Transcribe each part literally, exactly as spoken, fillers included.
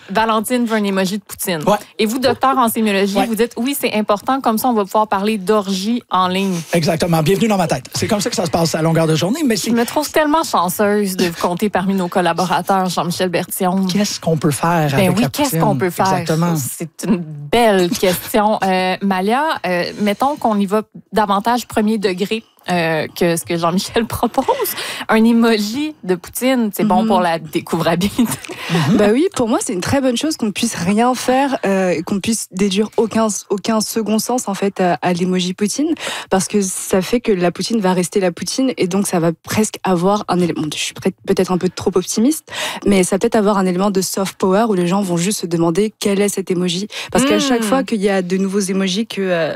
Valentine veut un emoji de poutine. Ouais. Et vous, docteur en sémiologie, Ouais. vous dites oui, c'est important, comme ça, on va pouvoir parler d'orgie en ligne. Exactement. Bienvenue dans ma tête. C'est comme ça que ça se passe à longueur de journée. Mais c'est... Je me trouve tellement chanceuse de vous compter parmi nos collaborateurs, Jean-Michel Bertillon. Qu'est-ce qu'on peut faire Ben avec oui, la qu'est-ce poutine? qu'on peut faire? Exactement. C'est une belle question. Euh, Malia, euh, mettons qu'on y va davantage premier degré. Euh, que ce que Jean-Michel propose. Un emoji de poutine, c'est bon Mm-hmm. pour la découvrabilité. Mm-hmm. Bah oui, pour moi, c'est une très bonne chose qu'on ne puisse rien faire, euh, et qu'on puisse déduire aucun, aucun second sens en fait à, à l'emoji poutine, parce que ça fait que la poutine va rester la poutine et donc ça va presque avoir un élément. Je suis peut-être un peu trop optimiste, mais ça va peut-être avoir un élément de soft power où les gens vont juste se demander quel est cet emoji, parce qu'à Mm. chaque fois qu'il y a de nouveaux emojis que euh,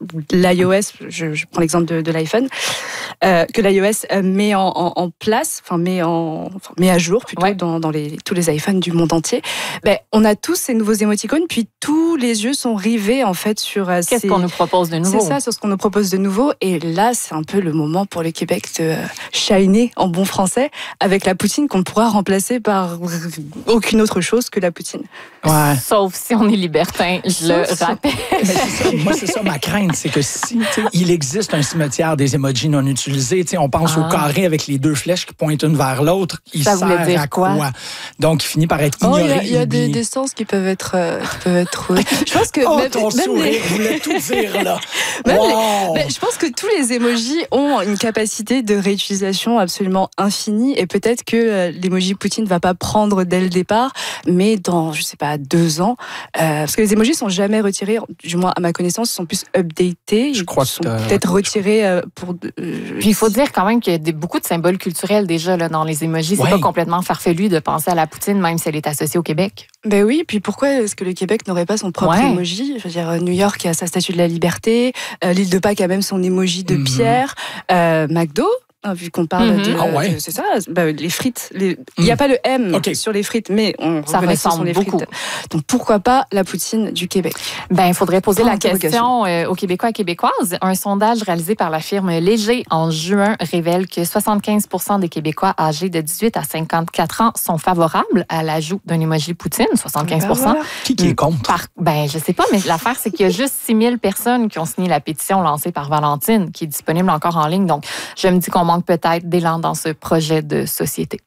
l'iOS, je, je prends l'exemple de, de l'iPhone. Euh, que l'iOS euh, met en, en, en place, enfin met, en, enfin met à jour plutôt ouais. dans, dans les, tous les iPhones du monde entier. Ben, on a tous ces nouveaux émoticônes, puis tous les yeux sont rivés en fait sur euh, Qu'est-ce ces... qu'on nous propose de nouveau? C'est ça, sur ce qu'on nous propose de nouveau. Et là, c'est un peu le moment pour le Québec de euh, shiner en bon français avec la poutine qu'on pourra remplacer par aucune autre chose que la poutine. Ouais. Sauf si on est libertin, je Sauf le si- rappelle. Mais c'est ça, moi, c'est ça ma crainte, c'est que si tu sais, il existe un cimetière des emojis non utilisés, tu sais, on pense Ah. au carré avec les deux flèches qui pointent une vers l'autre, il Ça voulait sert dire à quoi? quoi? Donc, il finit par être Oh, ignoré. il y a, il y a des, oublié. des sens qui peuvent être, euh, qui peuvent être. euh, Je pense que Oh, même, ton même sourire les- voulait tout dire, là. Même les- Wow! Ben, je pense que tous les emojis ont une capacité de réutilisation absolument infinie et peut-être que euh, l'emoji Poutine ne va pas prendre dès le départ, mais dans, je sais pas, deux ans, euh, parce que les emojis sont jamais retirés, du moins à ma connaissance, ils sont plus updatés. Je Ils crois que sont t'as- peut-être retirés euh, pour. euh, Puis il faut dire quand même qu'il y a des, beaucoup de symboles culturels déjà là, dans les emojis. C'est Ouais. pas complètement farfelu de penser à la poutine, même si elle est associée au Québec. Ben oui, puis pourquoi est-ce que le Québec n'aurait pas son propre Ouais. emoji? Je veux dire, New York a sa statue de la liberté, euh, l'île de Pâques a même son emoji de Mhm. pierre, euh, McDo, hein, vu qu'on parle Mhm. de, Ah ouais. de- c'est ça, ben, les frites. Les- Il n'y a pas le M Ok. sur les frites, mais on Ça reconnaît que ce sont ressemble les beaucoup. frites. Donc pourquoi pas la poutine du Québec? Ben, il faudrait poser Point la d'interrogation. question euh, aux Québécois et Québécoises. Un sondage réalisé par la firme Léger en juin révèle que soixante-quinze pour cent des Québécois âgés de dix-huit à cinquante-quatre ans sont favorables à l'ajout d'un emoji poutine, soixante-quinze pour cent. Ben voilà. Qui, qui est contre? Par, ben, je sais pas, mais l'affaire, c'est qu'il y a juste six mille personnes qui ont signé la pétition lancée par Valentine, qui est disponible encore en ligne. Donc, je me dis qu'on manque peut-être d'élan dans ce projet de société.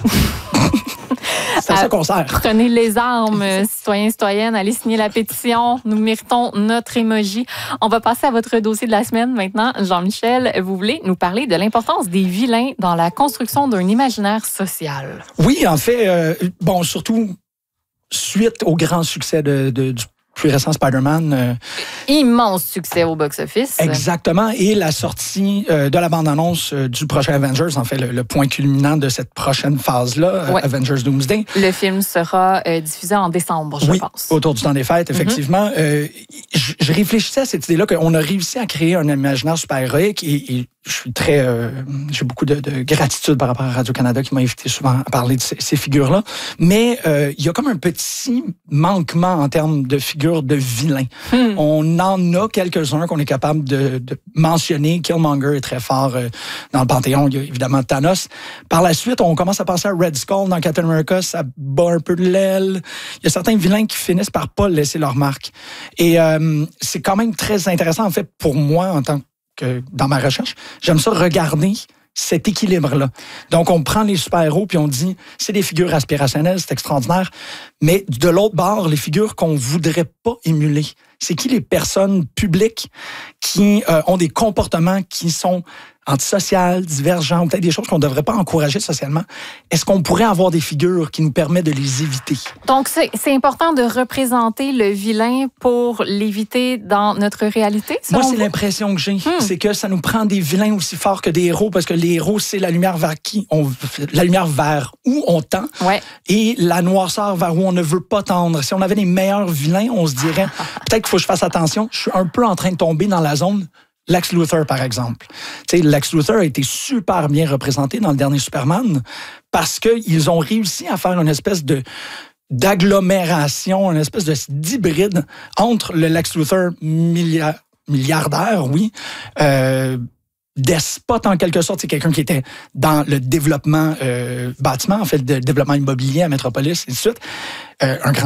C'est à ça qu'on sert. Prenez les armes, euh, citoyens, citoyennes, allez signer la pétition. Nous méritons notre emoji. On va passer à votre dossier de la semaine maintenant. Jean-Michel, vous voulez nous parler de l'importance des vilains dans la construction d'un imaginaire social. Oui, en fait, euh, bon, surtout suite au grand succès de, de- du plus récent Spider-Man. euh, Immense succès au box-office. Exactement. Et la sortie euh, de la bande-annonce euh, du prochain Avengers, en fait, le, le point culminant de cette prochaine phase-là, euh, Ouais. Avengers Doomsday. Le film sera euh, diffusé en décembre, je Oui, pense. autour du temps des fêtes, effectivement. Euh, je, je réfléchissais à cette idée-là qu'on a réussi à créer un imaginaire super-héroïque et, et je suis très... euh, j'ai beaucoup de, de gratitude par rapport à Radio-Canada qui m'a invité souvent à parler de ces, ces figures-là. Mais euh, il y a comme un petit manquement en termes de figures de vilains. Hmm. On en a quelques-uns qu'on est capable de, de mentionner. Killmonger est très fort euh, dans le Panthéon. Il y a évidemment Thanos. Par la suite, on commence à penser à Red Skull dans Captain America. Ça bat un peu de l'aile. Il y a certains vilains qui finissent par pas laisser leur marque. Et euh, c'est quand même très intéressant, en fait, pour moi, en tant que dans ma recherche. J'aime ça regarder cet équilibre-là. Donc, on prend les super-héros puis on dit, c'est des figures aspirationnelles, c'est extraordinaire. Mais de l'autre bord, les figures qu'on voudrait pas émuler, c'est qui les personnes publiques qui euh, ont des comportements qui sont antisociales, divergents, ou peut-être des choses qu'on ne devrait pas encourager socialement. Est-ce qu'on pourrait avoir des figures qui nous permettent de les éviter? Donc, c'est c'est important de représenter le vilain pour l'éviter dans notre réalité, Moi, selon c'est vous? l'impression que j'ai. Hmm. C'est que ça nous prend des vilains aussi forts que des héros, parce que les héros, c'est la lumière vers qui on, la lumière vers où on tend, Ouais. et la noirceur vers où on ne veut pas tendre. Si on avait les meilleurs vilains, on se dirait, peut-être qu'il faut que je fasse attention. Je suis un peu en train de tomber dans la zone Lex Luthor, par exemple. Tu sais, Lex Luthor a été super bien représenté dans le dernier Superman parce qu'ils ont réussi à faire une espèce de d'agglomération, une espèce de d'hybride entre le Lex Luthor milliard, milliardaire, oui, euh, despote en quelque sorte, c'est quelqu'un qui était dans le développement euh, bâtiment, en fait, le développement immobilier à Metropolis, et ainsi de suite, euh, un grand